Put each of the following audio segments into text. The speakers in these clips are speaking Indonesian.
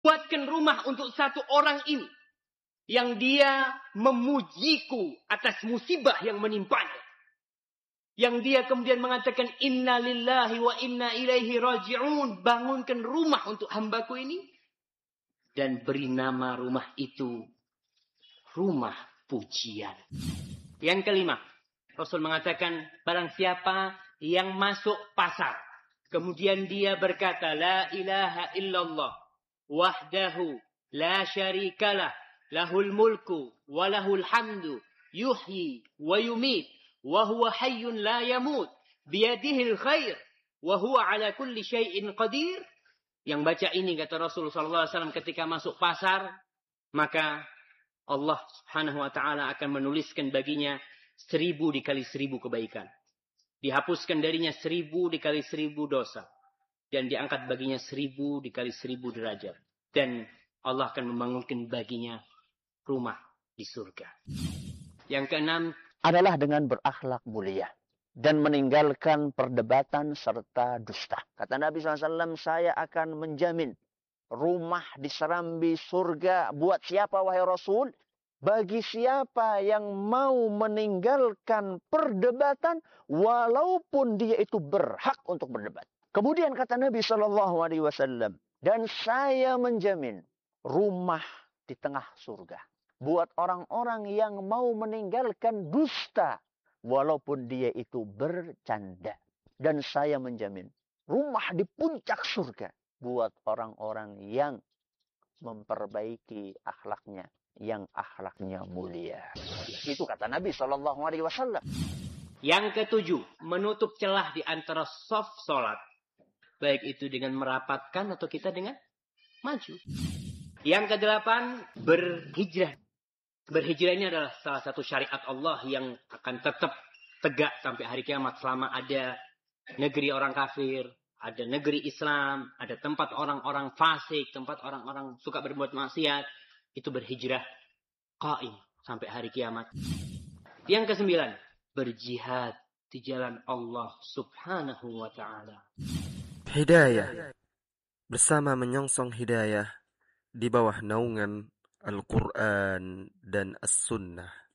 Buatkan rumah untuk satu orang ini yang dia memujiku atas musibah yang menimpanya. Yang dia kemudian mengatakan inna lillahi wa inna ilaihi raji'un. Bangunkan rumah untuk hambaku ini. Dan beri nama rumah itu rumah pujian. Yang kelima, Rasul mengatakan barang siapa yang masuk pasar. Kemudian dia berkata la ilaha illallah wahdahu la syarikalah lahul mulku wa lahul hamdu yuhyi wa yumit wa huwa hayyun la yamut biyadihil khair wa huwa ala kulli syai'in qadir. Yang baca ini kata Rasul sallallahu alaihi wasallam ketika masuk pasar, maka Allah Subhanahu wa taala akan menuliskan baginya 1000 dikali 1000 kebaikan. Dihapuskan darinya 1000 dikali 1000 dosa. Dan diangkat baginya 1000 dikali 1000 derajat. Dan Allah akan membangunkan baginya rumah di surga. Yang keenam adalah dengan berakhlak mulia dan meninggalkan perdebatan serta dusta. Kata Nabi SAW, saya akan menjamin rumah di serambi surga. Buat siapa wahai Rasul? Bagi siapa yang mau meninggalkan perdebatan walaupun dia itu berhak untuk berdebat. Kemudian kata Nabi SAW, dan saya menjamin rumah di tengah surga buat orang-orang yang mau meninggalkan dusta walaupun dia itu bercanda. Dan saya menjamin rumah di puncak surga buat orang-orang yang memperbaiki akhlaknya, yang akhlaknya mulia. Itu kata Nabi SAW. Yang ketujuh, menutup celah di antara shaf salat. Baik itu dengan merapatkan atau kita dengan maju. Yang kedelapan, berhijrah. Berhijrah ini adalah salah satu syariat Allah yang akan tetap tegak sampai hari kiamat. Selama ada negeri orang kafir, ada negeri Islam, ada tempat orang-orang fasik, tempat orang-orang suka berbuat maksiat. Itu berhijrah qaim sampai hari kiamat. Yang kesembilan, berjihad di jalan Allah Subhanahu wa ta'ala. Hidayah. Bersama menyongsong hidayah di bawah naungan Al-Quran dan As-Sunnah.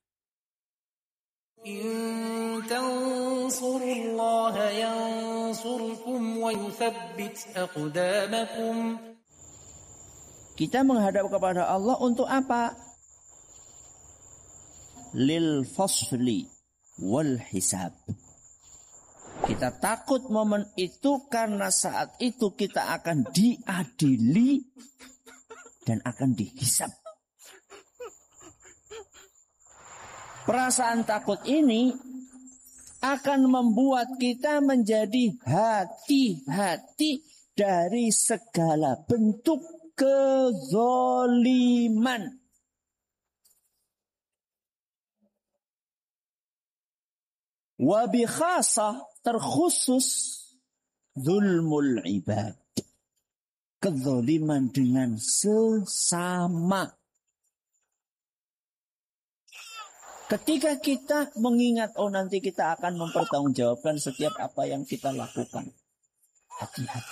In tansurullaha yansurkum wa yuthabbit aqdamakum. Kita menghadap kepada Allah untuk apa? Lil fasli wal hisab. Kita takut momen itu karena saat itu kita akan diadili dan akan dihisab. Perasaan takut ini akan membuat kita menjadi hati-hati dari segala bentuk kezoliman. Wabi khasah terkhusus zulmul ibad. Kezoliman dengan sesama. Ketika kita mengingat, nanti kita akan mempertanggungjawabkan setiap apa yang kita lakukan. Hati-hati.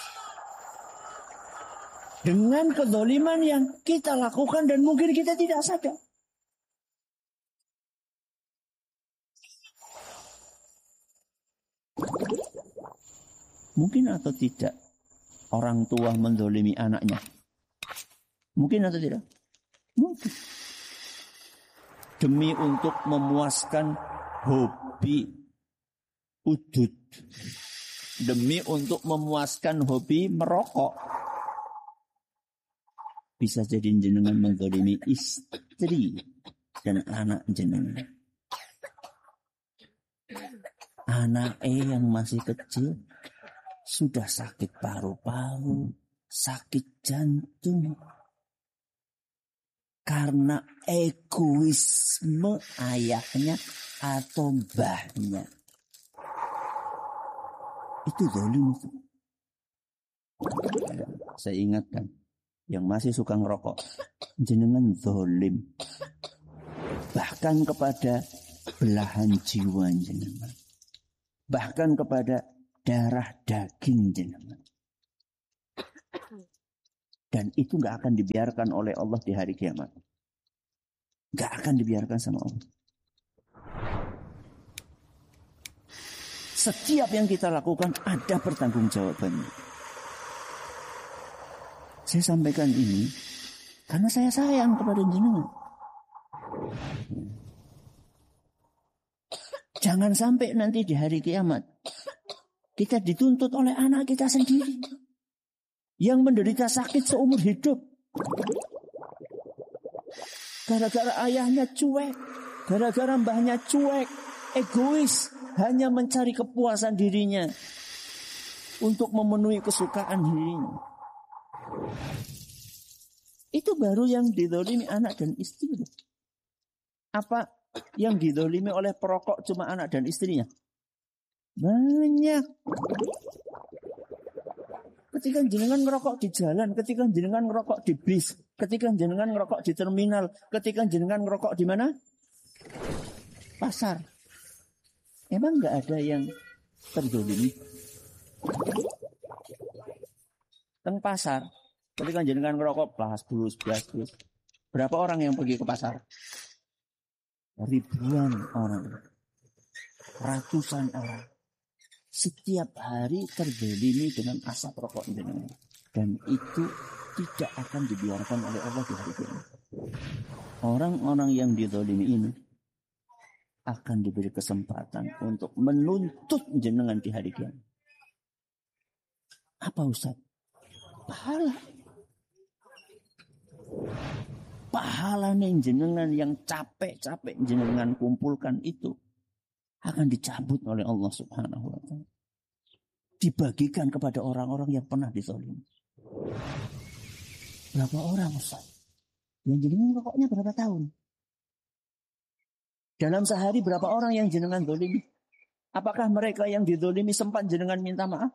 Dengan kezoliman yang kita lakukan dan mungkin kita tidak sadar. Mungkin atau tidak orang tua menzolimi anaknya? Mungkin atau tidak? Mungkin. Demi untuk memuaskan hobi udud. Demi untuk memuaskan hobi merokok. Bisa jadi jenengan menzolimi istri dan anak jenengan. Anak yang masih kecil sudah sakit paru-paru, sakit jantung. Karena egoisme ayahnya atau mbahnya. Itu zalim. Saya ingatkan, yang masih suka ngerokok, jenengan zalim. Bahkan kepada belahan jiwa jenengan. Bahkan kepada darah daging jenengan. Dan itu nggak akan dibiarkan oleh Allah di hari kiamat. Nggak akan dibiarkan sama Allah. Setiap yang kita lakukan ada pertanggungjawabannya. Saya sampaikan ini karena saya sayang kepada jenengan. Jangan sampai nanti di hari kiamat kita dituntut oleh anak kita sendiri yang menderita sakit seumur hidup. Gara-gara ayahnya cuek, gara-gara mbahnya cuek, egois, hanya mencari kepuasan dirinya untuk memenuhi kesukaan dirinya. Itu baru yang dizalimi anak dan istri. Apa yang dizalimi oleh perokok cuma anak dan istrinya? Banyak. Ketika jenengan ngerokok di jalan, ketika jenengan ngerokok di bis, ketika jenengan ngerokok di terminal, ketika jenengan ngerokok di mana? Pasar. Emang nggak ada yang terzalimi? Teng pasar, ketika jenengan ngerokok, blas. Berapa orang yang pergi ke pasar? Ribuan orang, ratusan orang. Setiap hari terzalimi dengan asap rokok jenengan, dan itu tidak akan dibiarkan oleh Allah di hari kiamat. Orang-orang yang dizalimi ini akan diberi kesempatan untuk menuntut jenengan di hari kiamat. Apa Ustaz? Pahala. Pahala nih jenengan yang capek-capek jenengan kumpulkan itu akan dicabut oleh Allah Subhanahu wa ta'ala. Dibagikan kepada orang-orang yang pernah dizalimi. Berapa orang Ustaz? Yang jenengan rokoknya berapa tahun? Dalam sehari berapa orang yang jenengan zalimi? Apakah mereka yang dizalimi sempat jenengan minta maaf?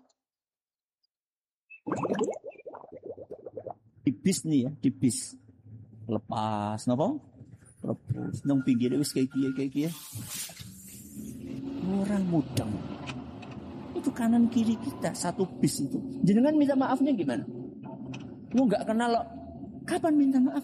Di bis nih ya, di bis. Lepas, napa? Lepas, nang pinggir wis kayak kia. Orang mudeng. Itu kanan kiri kita satu bis itu. Jenengan minta maafnya gimana? Lu nggak kenal loh. Kapan minta maaf?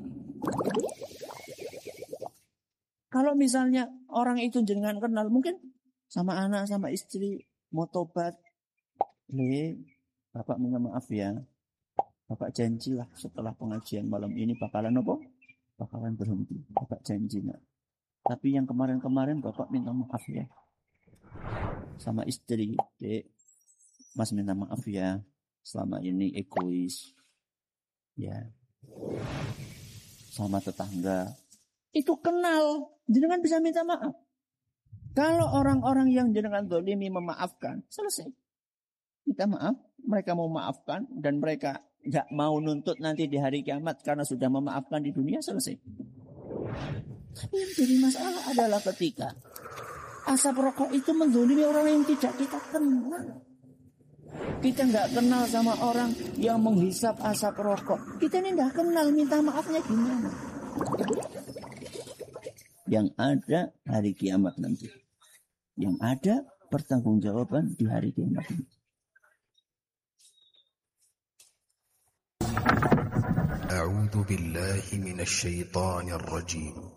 Kalau misalnya orang itu jenengan kenal, mungkin sama anak sama istri mau tobat, Bapak minta maaf ya. Bapak janjilah setelah pengajian malam ini bakalan apa? Bakalan berhenti. Bapak janji nak. Tapi yang kemarin-kemarin Bapak minta maaf ya. Sama istri, Dek, Mas minta maaf ya. Selama ini egois. Ya. Sama tetangga. Itu kenal. Jenengan bisa minta maaf. Kalau orang-orang yang jenengan zalimi memaafkan, selesai. Minta maaf, mereka mau maafkan dan mereka nggak mau nuntut nanti di hari kiamat karena sudah memaafkan di dunia, selesai. Tapi yang jadi masalah adalah ketika asap rokok itu menzalimi orang yang tidak kita kenal. Kita nggak kenal sama orang yang menghisap asap rokok. Kita ini nggak kenal, minta maafnya gimana? Yang ada hari kiamat nanti. Yang ada pertanggungjawaban di hari kiamat ini. أعوذ بالله من الشيطان الرجيم